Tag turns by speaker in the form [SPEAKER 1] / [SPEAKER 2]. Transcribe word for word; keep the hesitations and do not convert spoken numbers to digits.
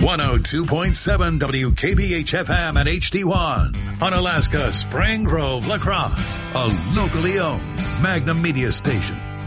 [SPEAKER 1] one oh two point seven W K B H F M and H D one on Alaska Spring Grove, La Crosse, a locally owned Magnum Media station.